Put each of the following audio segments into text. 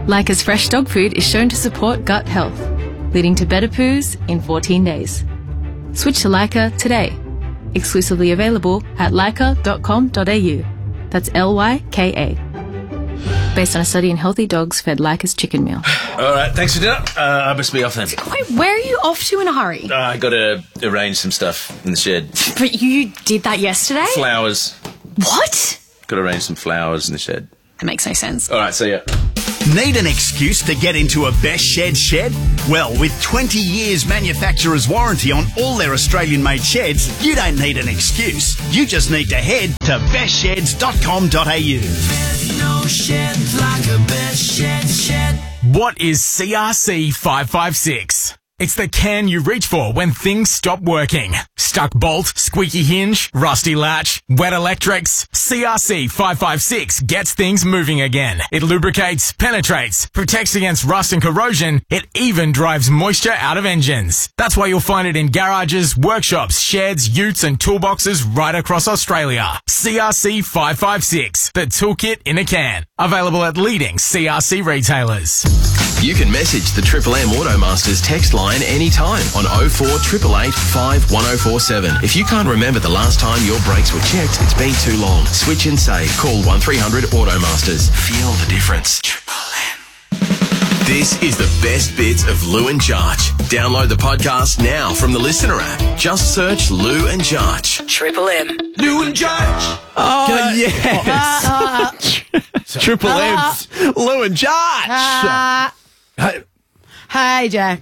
Leica's fresh dog food is shown to support gut health, leading to better poos in 14 days. Switch to Leica today. Exclusively available at leica.com.au. That's Lyka. Based on a study in healthy dogs fed Leica's chicken meal. All right, thanks for dinner. I must be off then. Wait, where are you off to in a hurry? I got to arrange some stuff in the shed. But you did that yesterday? Flowers. What? Got to arrange some flowers in the shed. That makes no sense. All right, see ya. Need an excuse to get into a Best shed? Well, with 20 years manufacturer's warranty on all their Australian-made sheds, you don't need an excuse. You just need to head to bestsheds.com.au. There's no shed like a Best shed. What is CRC 556? It's the can you reach for when things stop working. Stuck bolt, squeaky hinge, rusty latch, wet electrics. CRC 556 gets things moving again. It lubricates, penetrates, protects against rust and corrosion. It even drives moisture out of engines. That's why you'll find it in garages, workshops, sheds, utes and toolboxes right across Australia. CRC 556, the toolkit in a can. Available at leading CRC retailers. You can message the Triple M Automasters text line anytime on 04 888 51047. If you can't remember the last time your brakes were checked, it's been too long. Switch and save. Call 1300 Automasters. Feel the difference. Triple M. This is the best bits of Lou and Jarch. Download the podcast now from the Listener app. Just search Lou and Jarch. Triple M. Lou and Jarch. Oh, yes. Triple M's. Lou and Jarch. Hey, Jack.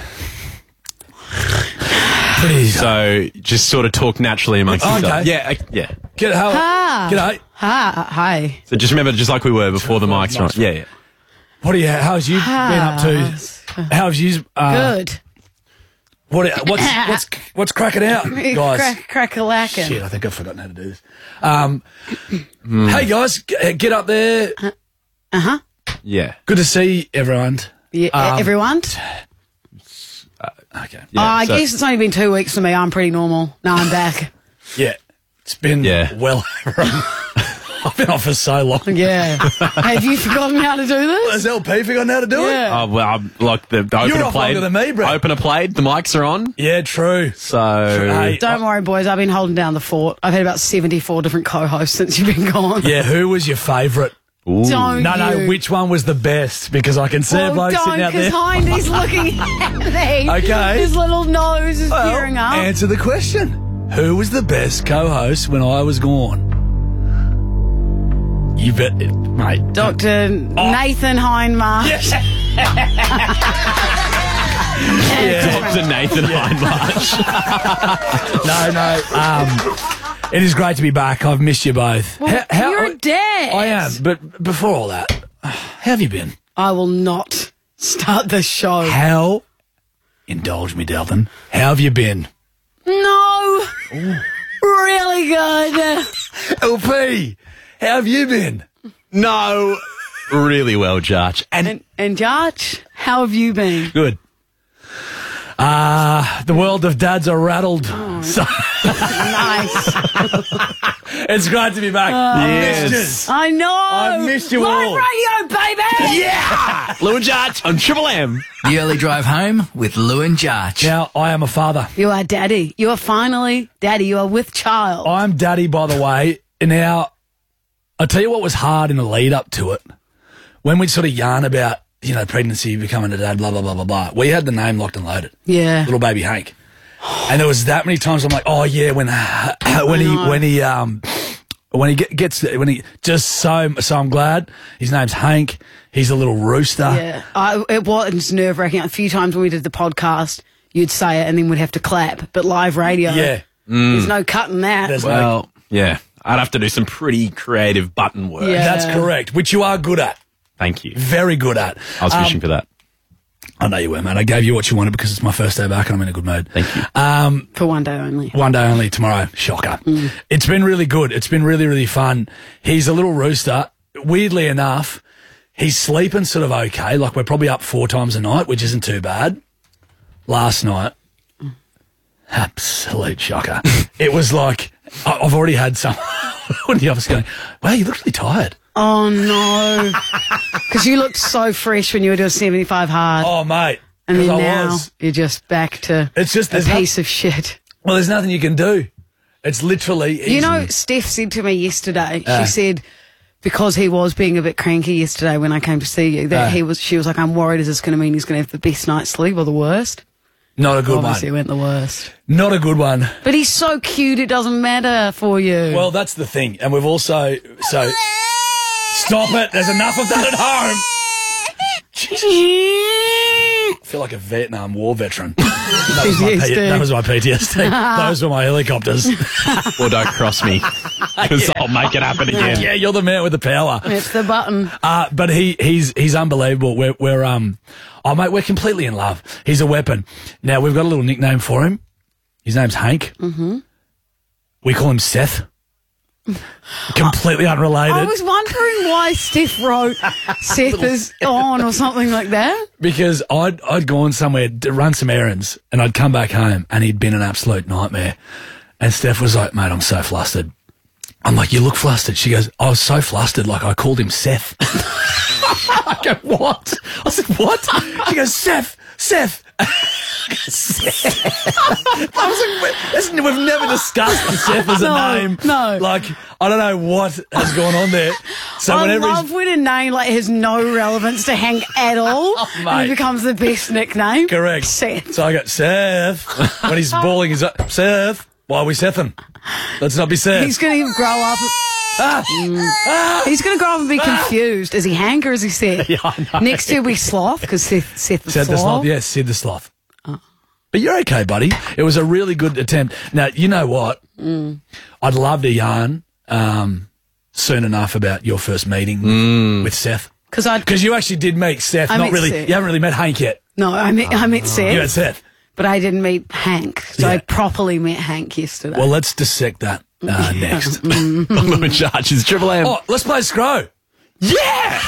So just sort of talk naturally amongst yourself. Yeah. G'day. Hi. So just remember, just like we were before the mics, right? Yeah. How's you been up to? How's you? Good. What's cracking out, guys? Crack-a-lackin'. Shit, I think I've forgotten how to do this. Hey, guys, get up there. Yeah. Good to see everyone. Yeah, everyone? Okay. Yeah, I guess it's only been 2 weeks for me. I'm pretty normal. No, I'm back. Yeah. It's been well over. I've been off for so long. Yeah. Have you forgotten how to do this? Has LP forgotten how to do it? Yeah. Well, like the You're opener off played. longer than me, Brett. Opener played. The mics are on. Yeah, true. So Hey, Don't worry, boys. I've been holding down the fort. I've had about 74 different co-hosts since you've been gone. yeah, who was your favourite? Don't No, you? which one was the best? Because I can see a bloke sitting out there. Don't, because Hindy's looking at me. Okay. His little nose is peering up. Answer the question. Who was the best co-host when I was gone? You bet, mate. Dr. Nathan Hindmarsh. Dr. Nathan Hindmarsh. No. It is great to be back. I've missed you both. Well, you're a dad. I am, but before all that, how have you been? I will not start the show. How, indulge me, Delvin, how have you been? No. Really good. LP, how have you been? No. Really well, Jarch. And Jarch, how have you been? Good. The world of dads are rattled. So Nice. it's great to be back. Yes. I know. I've missed you Live all. radio, baby. Yeah. Lou and Jarch on Triple M. The early drive home with Lou and Jarch. Now, I am a father. You are daddy. You are finally daddy. You are with child. I'm daddy, by the way. Now, I'll tell you what was hard in the lead up to it. When we'd sort of yarn about, pregnancy, becoming a dad, blah, blah, blah, blah, blah. We had the name locked and loaded. Yeah. Little baby Hank. And there was that many times I'm like, oh yeah, when he just so I'm glad his name's Hank. He's a little rooster. Yeah. It was nerve-wracking. A few times when we did the podcast, you'd say it and then we'd have to clap. But live radio, there's no cutting that. Well, yeah. I'd have to do some pretty creative button work. Yeah. That's correct, which you are good at. Thank you. Very good at. I was fishing for that. I know you were, man. I gave you what you wanted because it's my first day back and I'm in a good mood. Thank you. For one day only. One day only tomorrow. Shocker. It's been really good. It's been really, really fun. He's a little rooster. Weirdly enough, he's sleeping sort of okay. Like we're probably up 4 times a night, which isn't too bad. Last night, absolute shocker. It was like, I've already had some in the office going, wow, you look really tired. Oh, no. Because you looked so fresh when you were doing 75 hard. Oh, mate. And then 'cause I now was. you're just back to It's just a piece of shit. Well, there's nothing you can do. It's literally easy. You know, Steph said to me yesterday, she said, because he was being a bit cranky yesterday when I came to see you, that she was like, I'm worried, is this going to mean he's going to have the best night's sleep or the worst? Not a good Obviously, one. went the worst. Not a good one. But he's so cute, it doesn't matter for you. Well, that's the thing. And we've also... So, stop it. There's enough of that at home. I feel like a Vietnam War veteran. That was my PTSD. Those were my helicopters. Well, don't cross me, because I'll make it happen again. Yeah, you're the man with the power. It's the button. But he's unbelievable. We're completely in love. He's a weapon. Now, we've got a little nickname for him. His name's Hank. Mm-hmm. We call him Seth. Completely unrelated. I was wondering why Steph wrote Seth is on or something like that. Because I'd gone somewhere to run some errands and I'd come back home and he'd been an absolute nightmare. And Steph was like, mate, I'm so flustered. I'm like, you look flustered. She goes, I was so flustered, like I called him Seth. I go, what? I said, what? She goes, Seth. I was like, listen, we've never discussed Seth as a name. No. Like, I don't know what has gone on there. So I whenever love when a name like has no relevance to Hank at all, and mate. it becomes the best nickname. Correct. Seth. So I go, Seth. When he's bawling, he's like, Seth. Why are we Sething? Let's not be Seth. He's going to grow up. He's going to grow up and be confused. Is he Hank or is he Seth? Yeah, I know. Next year will be Sloth because Seth the Seth the Sloth. Yes, Sid the Sloth. But you're okay, buddy. It was a really good attempt. Now, you know what? I'd love to yarn soon enough about your first meeting with Seth. Because you actually did meet Seth. I Not met really. Seth. You haven't really met Hank yet. No, I met Seth. You met Seth. But I didn't meet Hank. So Yeah. I properly met Hank yesterday. Well, let's dissect that next. I'm in charge. It's Triple M. Oh, let's play Scro. Yeah!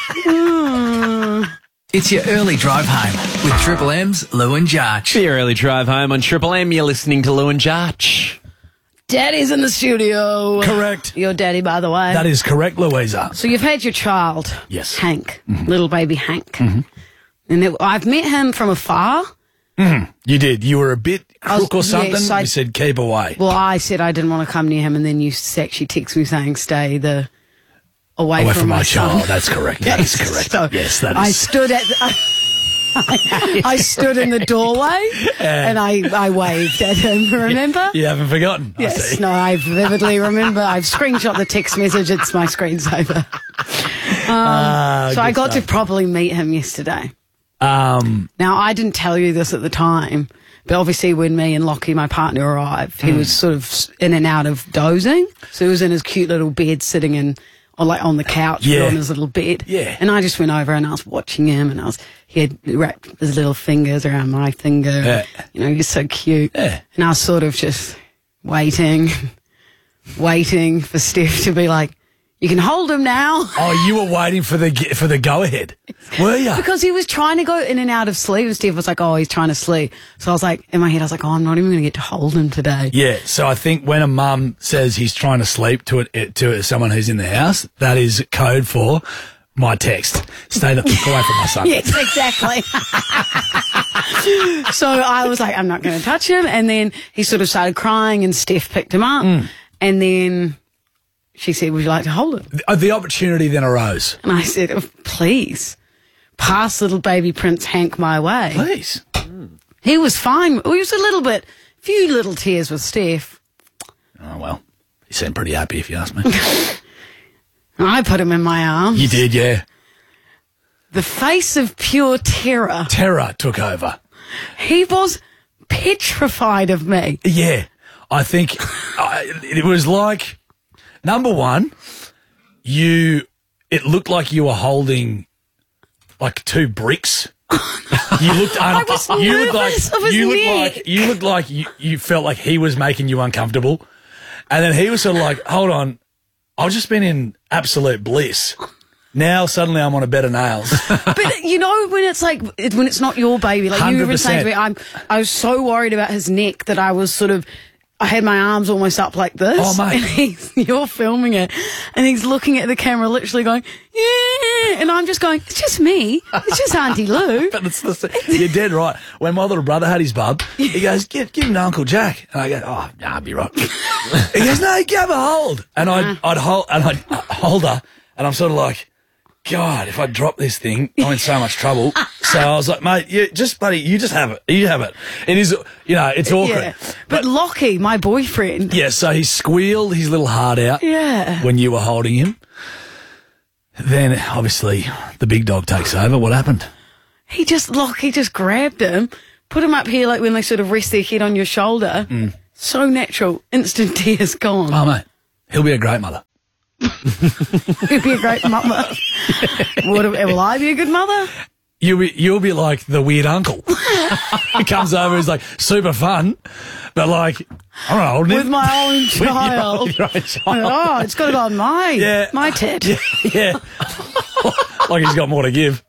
It's your early drive home with Triple M's Lou and Jarch. For your early drive home on Triple M, you're listening to Lou and Jarch. Daddy's in the studio. Correct. Your daddy, by the way. That is correct, Louisa. So you've had your child. Yes. Hank. Little baby Hank. And I've met him from afar. You did. You were a bit crook or something. yes, You said keep away. Well, I said I didn't want to come near him, and then you actually text me saying stay away from my child. son. That's correct. That is correct. So yes, that is. I stood at I stood in the doorway and I waved at him, remember? You haven't forgotten. I Yes, see. no, I vividly remember. I've screenshot the text message. It's my screensaver. So I got to properly meet him yesterday. Now, I didn't tell you this at the time, but obviously when me and Lockie, my partner, arrived, he was sort of in and out of dozing. So he was in his cute little bed sitting on the couch on his little bed. Yeah. And I just went over and I was watching him and he had wrapped his little fingers around my finger. Yeah. You know, he was so cute. Yeah. And I was sort of just waiting for Steph to be like, you can hold him now. Oh, you were waiting for the go ahead, were you? Because he was trying to go in and out of sleep. And Steph was like, oh, he's trying to sleep. So I was like, in my head, I was like, oh, I'm not even going to get to hold him today. Yeah. So I think when a mum says he's trying to sleep to someone who's in the house, that is code for my text. Stay the fuck away from my son. Yes, exactly. So I was like, I'm not going to touch him. And then he sort of started crying and Steph picked him up. And then she said, would you like to hold him? The opportunity then arose. And I said, oh, please, pass little baby Prince Hank my way. Please. He was fine. He was a few little tears with Steph. Oh, well, he seemed pretty happy if you ask me. I put him in my arms. You did, yeah. The face of pure terror. Terror took over. He was petrified of me. Yeah. I think it was like, number one, it looked like you were holding like two bricks. You looked I was nervous of his neck. You looked like you felt like he was making you uncomfortable. And then he was sort of like, hold on, I've just been in absolute bliss. Now suddenly I'm on a bed of nails. But you know when it's not your baby, like you were saying to me, I was so worried about his neck that I was sort of I had my arms almost up like this. Oh, mate. And you're filming it, and he's looking at the camera, literally going, yeah. And I'm just going, it's just me. It's just Auntie Lou. But you're dead right. When my little brother had his bub, he goes, give him to Uncle Jack. And I go, oh, nah, I'll be right. He goes, no, give her a hold. And I'd hold her, and I'm sort of like, God, if I drop this thing, I'm in so much trouble. So I was like, mate, you just have it. You have it. It is, it's awkward. Yeah. But Lockie, my boyfriend. Yeah, so he squealed his little heart out when you were holding him. Then, obviously, the big dog takes over. What happened? Lockie just grabbed him, put him up here like when they sort of rest their head on your shoulder. So natural. Instant tears gone. Oh, mate, he'll be a great mother. He'll be a great mother. Will I be a good mother? You'll be like the weird uncle. He comes over, he's like super fun, but like, I don't know, holding with him. my own child. Your own child. Oh, it's got to go on my tit. Yeah. Like he's got more to give.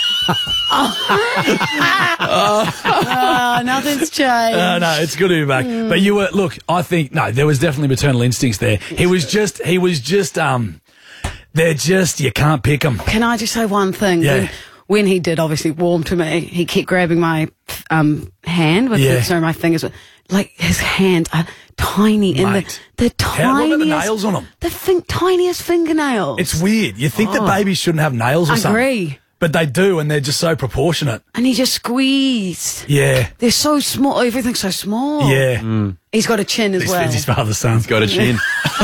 Nothing's changed. No, it's good to be back. But you were, look, I think, no, there was definitely maternal instincts there. He was just, they're just, you can't pick them. Can I just say one thing? Yeah. When he did obviously warm to me, he kept grabbing my hand with my fingers. Like his hands are tiny and the tiniest. Look at the nails on them. The tiniest fingernails. It's weird. You think that babies shouldn't have nails or something. I agree. But they do, and they're just so proportionate. And he just squeezed. Yeah. They're so small. Everything's so small. Yeah. He's got a chin as well. His father's son. He's got a chin.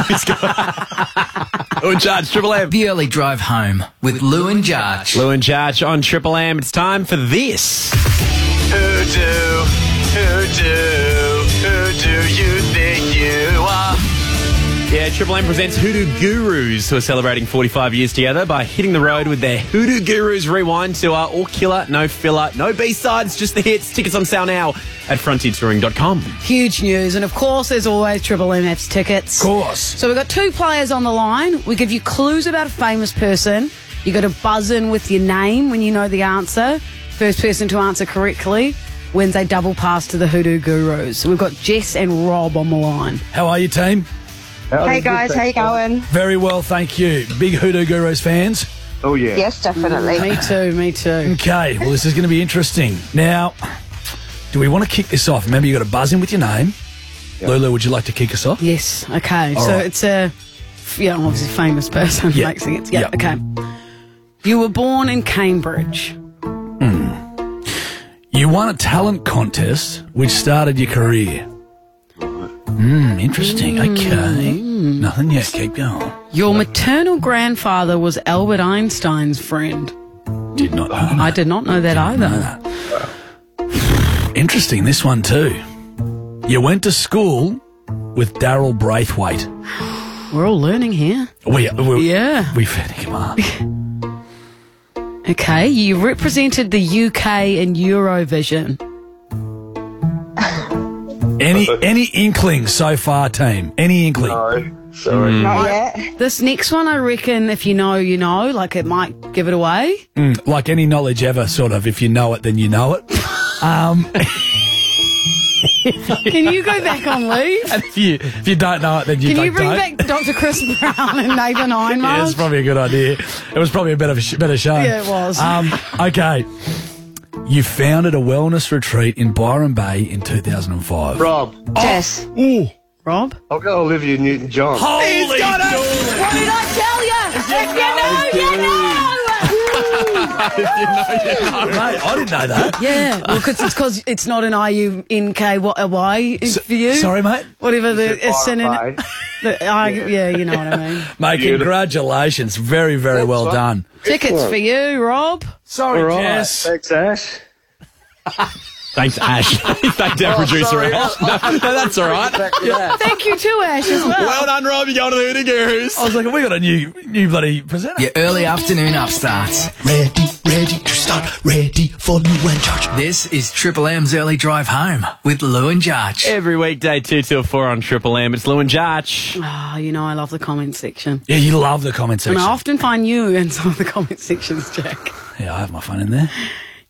Lou and Jarch, Triple M. The early drive home with Lou and Jarch. Lou and Jarch on Triple M. It's time for this. Who do you think you are? Yeah, Triple M presents Hoodoo Gurus, who are celebrating 45 years together by hitting the road with their Hoodoo Gurus Rewind tour. All killer, no filler, no B-sides, just the hits. Tickets on sale now at frontiertouring.com. Huge news. And of course, there's always Triple M apps tickets. Of course. So we've got two players on the line. We give you clues about a famous person. You got to buzz in with your name when you know the answer. First person to answer correctly wins a double pass to the Hoodoo Gurus. So we've got Jess and Rob on the line. How are you, team? Hey guys, how you going? Very well, thank you. Big Hoodoo Gurus fans? Oh yeah. Yes, definitely. Me too. Okay, well this is going to be interesting. Now, do we want to kick this off? Remember, you got to buzz in with your name. Yep. Lulu, would you like to kick us off? Yes, okay. All so right. it's a, obviously famous person makes sense. Yeah, okay. You were born in Cambridge. You won a talent contest which started your career. Interesting. Okay. Nothing yet. Keep going. Your maternal grandfather was Albert Einstein's friend. Did not know that. I did not know that either. Interesting, this one too. You went to school with Daryl Braithwaite. We're all learning here. We've had him up. Okay, you represented the UK in Eurovision. Any inkling so far, team? Any inkling? No, sorry. Not yet. This next one, I reckon, if you know, you know. Like, it might give it away. Like any knowledge ever, sort of. If you know it, then you know it. Can you go back on leave? And if you don't know it, then you don't. Can you bring back Dr. Chris Brown and Nathan Einmar? Yeah, it's probably a good idea. It was probably a better show. Yeah, it was. Okay. You founded a wellness retreat in Byron Bay in 2005. Rob. Jess. Ooh. Rob? I'll go Olivia Newton-John. Holy He's got it! What did I tell you? If you know, you know! Mate, I didn't know that. Yeah, well, because it's not an IUNKY for you. Sorry, mate. Whatever the synonym. Yeah, you know what I mean. Mate, congratulations. Very, very well done. Tickets for you, Rob. Sorry, Jess. Thanks, Ash. Thanks, Ash. Thank our producer, Ash. No, that's all right. Thank you too, Ash, as well. Well done, Rob. You go to the Hoodoo Gurus. I was like, we got a new bloody presenter. Your early afternoon upstarts. Ready to start, ready for Lou and Jarch. This is Triple M's early drive home with Lou and Jarch. Every weekday, 2 till 4 on Triple M. It's Lou and Jarch. Oh, you know I love the comment section. Yeah, you love the comment section. And I often find you in some of the comment sections, Jack. Yeah, I have my phone in there.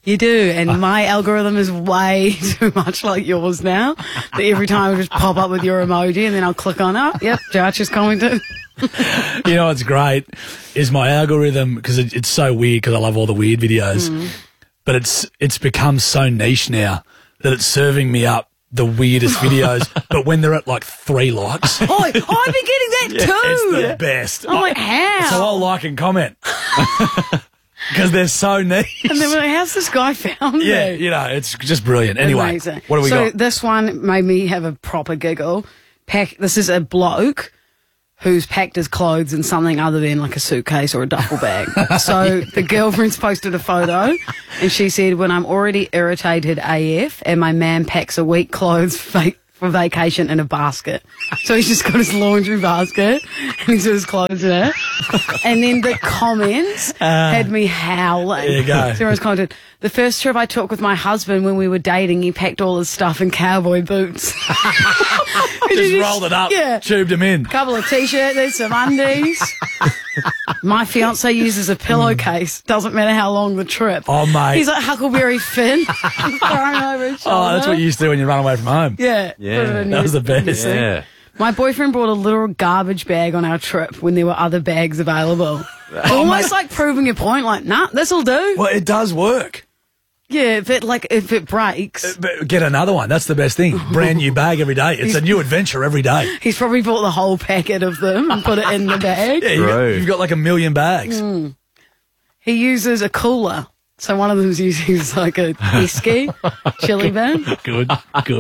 You do, and my algorithm is way too much like yours now. That every time I just pop up with your emoji, and then I'll click on it. Yep, Jarch is commenting. You know what's great is my algorithm, because it's so weird, because I love all the weird videos, but it's become so niche now that it's serving me up the weirdest videos, but when they're at like 3 likes. Oh, I've been getting that too. It's the best. I'm like, how? So I'll like and comment. Because they're so niche. And then we're like, how's this guy found me? Yeah, you know, it's just brilliant. Anyway, Amazing. what do we got? So this one made me have a proper giggle. This is a bloke who's packed his clothes in something other than like a suitcase or a duffel bag. So the girlfriend's posted a photo and she said, when I'm already irritated AF and my man packs a week clothes for vacation in a basket. So he's just got his laundry basket and he's got his clothes in it. And then the comments had me howling. There you go. So everyone's commented, the first trip I took with my husband when we were dating, he packed all his stuff in cowboy boots. Just rolled it up, tubed him in. Couple of T-shirts, some undies. My fiance uses a pillowcase. Doesn't matter how long the trip. Oh, mate. He's like Huckleberry Finn. Throwing over his shoulder. Oh, that's what you used to do when you run away from home. Yeah. That was the best. Yeah. My boyfriend brought a little garbage bag on our trip when there were other bags available. Almost like proving your point, like, nah, this'll do. Well, it does work. Yeah, if it breaks. But get another one. That's the best thing. Brand new bag every day. It's a new adventure every day. He's probably bought the whole packet of them and put it in the bag. Yeah, you've got like 1 million bags. He uses a cooler. So one of them uses like a esky chili bin. Good.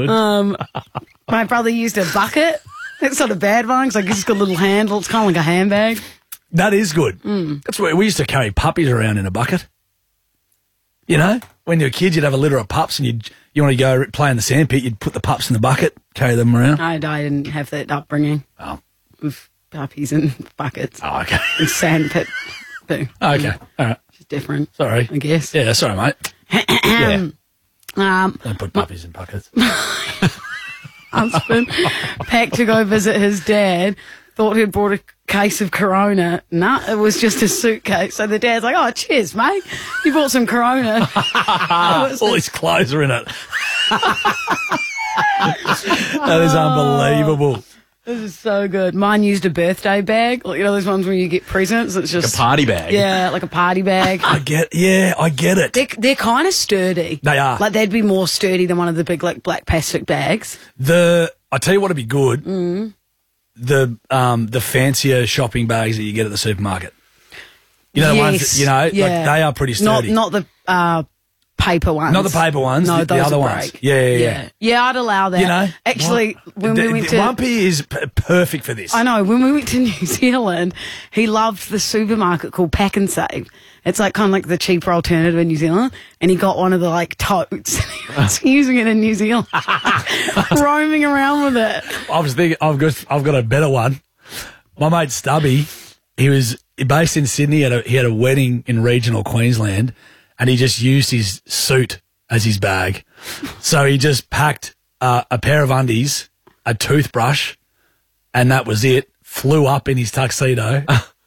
My brother used a bucket. It's not a bad one because it's got a little handle. It's kind of like a handbag. That is good. That's where we used to carry puppies around in a bucket. You know, when you were kids, you'd have a litter of pups and you want to go play in the sandpit, you'd put the pups in the bucket, carry them around. I didn't have that upbringing. Oh. With puppies in buckets. Oh, okay. And sandpit thing. Okay, all right. It's different. Sorry. I guess. Yeah, sorry, mate. Don't put puppies in buckets. Husband packed to go visit his dad. Thought he'd brought a case of Corona. Nah, it was just a suitcase. So the dad's like, oh, cheers, mate. You bought some Corona. All his clothes are in it. That is unbelievable. This is so good. Mine used a birthday bag. Like, you know those ones where you get presents? It's just like a party bag. Yeah, like a party bag. I get it. They're kind of sturdy. They are. Like, they'd be more sturdy than one of the big, like, black plastic bags. I tell you what'd be good. The fancier shopping bags that you get at the supermarket. You know, the ones that, like they are pretty sturdy. Not the paper ones. Not the paper ones. No, the other ones. Yeah. Yeah, I'd allow that. You know, actually, when we went to Lumpy is perfect for this. I know. When we went to New Zealand, he loved the supermarket called Pack and Save. It's like kind of like the cheaper alternative in New Zealand, and he got one of the like totes. He was using it in New Zealand, roaming around with it. I was thinking, I've got a better one. My mate Stubby, he was based in Sydney. He had a wedding in regional Queensland, and he just used his suit as his bag. So he just packed a pair of undies, a toothbrush, and that was it. Flew up in his tuxedo.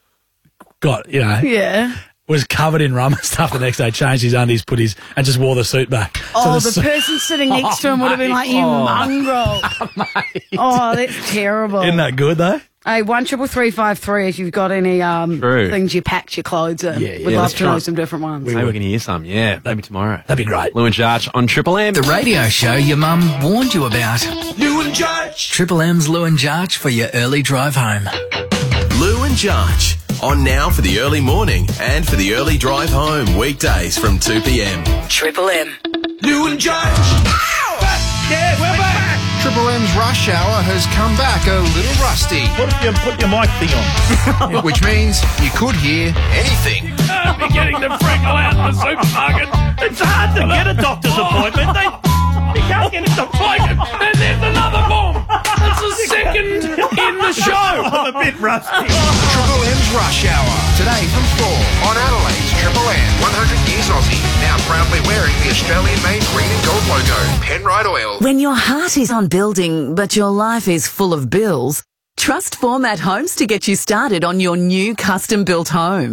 Was covered in rum and stuff the next day, changed his undies, and just wore the suit back. Oh, the person sitting next to him would have been like, you mongrel. Oh, that's terrible. Isn't that good, though? Hey, 1333 if you've got any things you packed your clothes in. Yeah, We'd love to know some different ones. Maybe we can hear some, maybe tomorrow. That'd be great. Lou and Jarch on Triple M. The radio show your mum warned you about. Lou and Jarch. Triple M's Lou and Jarch for your early drive home. Lou and Jarch. On now for the early morning and for the early drive home. Weekdays from 2 p.m. Triple M. Lou and Jarch. Yeah, we're back. Triple M's rush hour has come back a little rusty. What if you put your mic thing on? Which means you could hear anything. I'm beginning to freckle out in the supermarket. It's hard to get a doctor's appointment. You can't get a doctor's appointment. And there's another bomb. That's the second in the show. I'm a bit rusty. Triple M's rush hour. Today from 4 on Adelaide's Triple M. 100 years Aussie. Now proudly wearing the Australian-made green and gold logo. Penrite Oil. When your heart is on building, but your life is full of bills, trust Format Homes to get you started on your new custom-built home.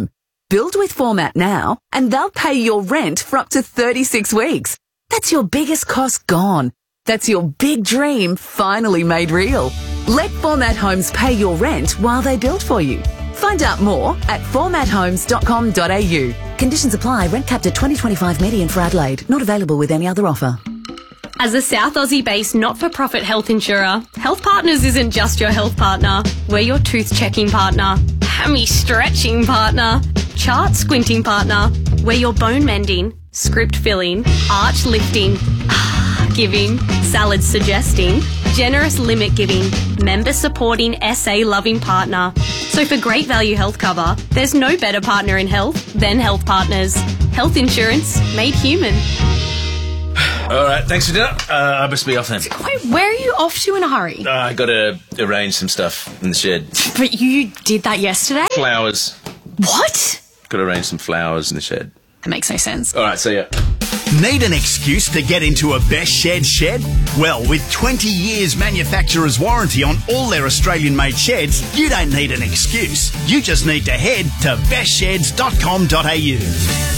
Build with Format now, and they'll pay your rent for up to 36 weeks. That's your biggest cost gone. That's your big dream finally made real. Let Format Homes pay your rent while they build for you. Find out more at formathomes.com.au. Conditions apply. Rent capped at 2025 median for Adelaide. Not available with any other offer. As a South Aussie-based not-for-profit health insurer, Health Partners isn't just your health partner. We're your tooth-checking partner, hammy-stretching partner, chart-squinting partner. We're your bone-mending, script-filling, arch-lifting, giving, salad-suggesting, generous limit-giving, member-supporting, SA-loving partner. So for great value health cover, there's no better partner in health than Health Partners. Health insurance made human. All right, thanks for dinner. I must be off then. Wait, where are you off to in a hurry? I got to arrange some stuff in the shed. But you did that yesterday? Flowers. What? Got to arrange some flowers in the shed. That makes no sense. All right, see ya. Need an excuse to get into a Best shed? Well, with 20 years manufacturer's warranty on all their Australian-made sheds, you don't need an excuse. You just need to head to bestsheds.com.au.